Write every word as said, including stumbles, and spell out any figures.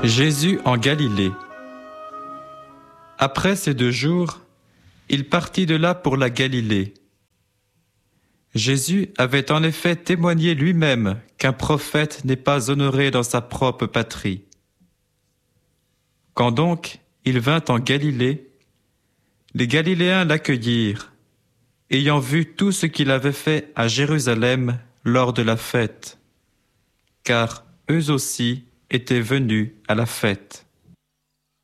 Jésus en Galilée. Après ces deux jours, il partit de là pour la Galilée. Jésus avait en effet témoigné lui-même qu'un prophète n'est pas honoré dans sa propre patrie. Quand donc il vint en Galilée, les Galiléens l'accueillirent, ayant vu tout ce qu'il avait fait à Jérusalem lors de la fête, car eux aussi étaient venus à la fête.